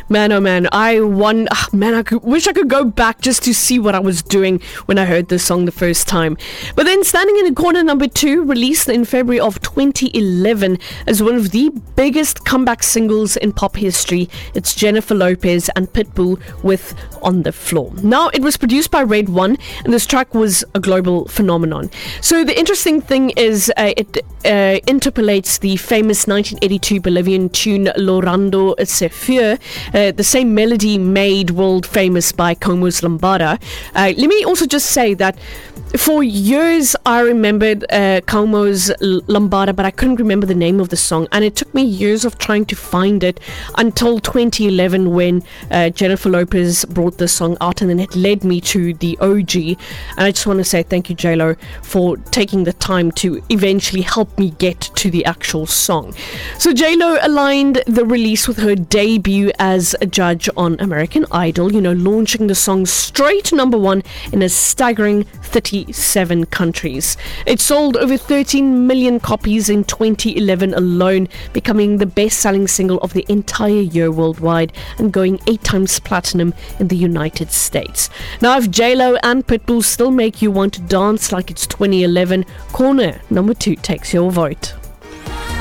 Man, oh man, I wish I could go back just to see what I was doing when I heard this song the first time. But then standing in corner number 2, released in February of 2011 as one of the biggest comeback singles in pop history, it's Jennifer Lopez and Pitbull with On the Floor. Now, it was produced by Red One, and this track was a global phenomenon. So the interesting thing is it interpolates the famous 1982 Bolivian tune Llorando Se Fue, the same melody made world famous by Como's Lambada. Let me also just say that for years I remembered Como's Lambada, but I couldn't remember the name of the song, and it took me years of trying to find it until 2011 when Jennifer Lopez brought this song out, and then it led me to the OG. And I just want to say thank you, J-Lo, for taking the time to eventually help me get to the actual song. So J-Lo aligned the release with her debut as a judge on American Idol, launching the song straight to number 1 in a staggering 37 countries. It sold over 13 million copies in 2011 alone, becoming the best-selling single of the entire year worldwide and going 8 times platinum in the United States. Now, if J-Lo and Pitbull still make you want to dance like it's 2011, corner number 2 takes your vote.